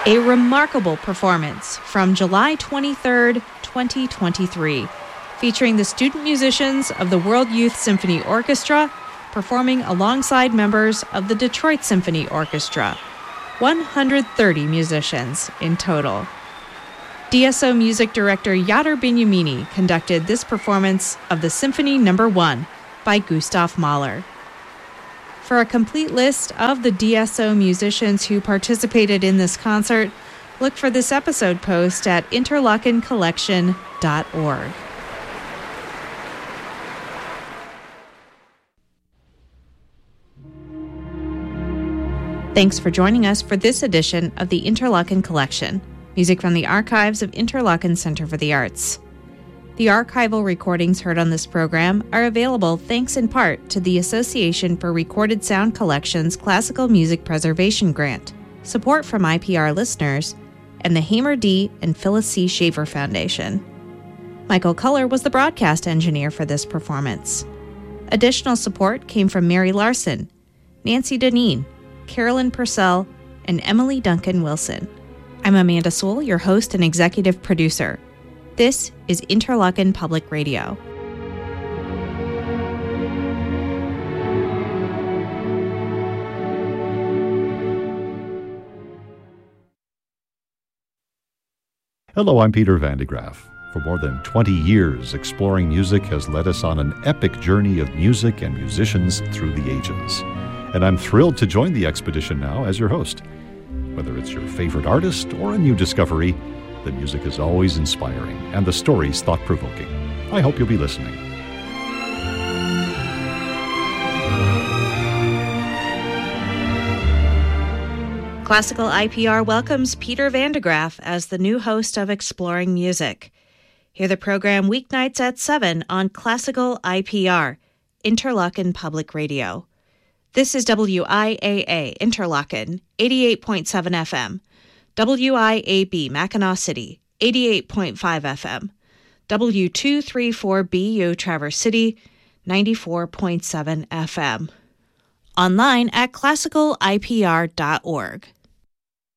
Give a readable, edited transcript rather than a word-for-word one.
A remarkable performance from July 23rd, 2023, featuring the student musicians of the World Youth Symphony Orchestra performing alongside members of the Detroit Symphony Orchestra. 130 musicians in total. DSO music director Yadar Binyamini conducted this performance of the Symphony No. 1 by Gustav Mahler. For a complete list of the DSO musicians who participated in this concert, look for this episode post at interlochencollection.org. Thanks for joining us for this edition of the Interlochen Collection, music from the archives of Interlochen Center for the Arts. The archival recordings heard on this program are available thanks in part to the Association for Recorded Sound Collections Classical Music Preservation Grant, support from IPR listeners, and the Hamer D. and Phyllis C. Shaver Foundation. Michael Culler was the broadcast engineer for this performance. Additional support came from Mary Larson, Nancy Deneen, Carolyn Purcell, and Emily Duncan Wilson. I'm Amanda Sewell, your host and executive producer. This is Interlochen Public Radio. Hello, I'm Peter Van de Graaff. For more than 20 years, Exploring Music has led us on an epic journey of music and musicians through the ages. And I'm thrilled to join the expedition now as your host. Whether it's your favorite artist or a new discovery, the music is always inspiring and the stories thought-provoking. I hope you'll be listening. Classical IPR welcomes Peter Van de Graaff as the new host of Exploring Music. Hear the program weeknights at 7 on Classical IPR, Interlochen Public Radio. This is WIAA Interlochen, 88.7 FM. WIAB Mackinac City, 88.5 FM. W234BU Traverse City, 94.7 FM. Online at classicalipr.org.